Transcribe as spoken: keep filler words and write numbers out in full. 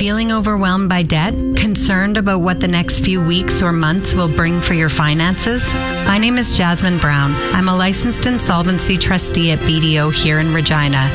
feeling overwhelmed by debt? Concerned about what the next few weeks or months will bring for your finances? My name is Jasmine Brown. I'm a licensed insolvency trustee at B D O here in Regina.